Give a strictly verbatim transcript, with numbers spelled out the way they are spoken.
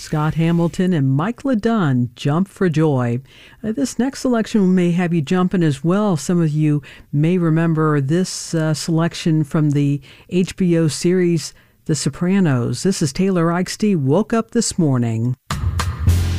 Scott Hamilton and Mike LeDunn, Jump for Joy. Uh, this next selection may have you jumping as well. Some of you may remember this uh, selection from the H B O series The Sopranos. This is Taylor Eichstein, Woke Up This Morning.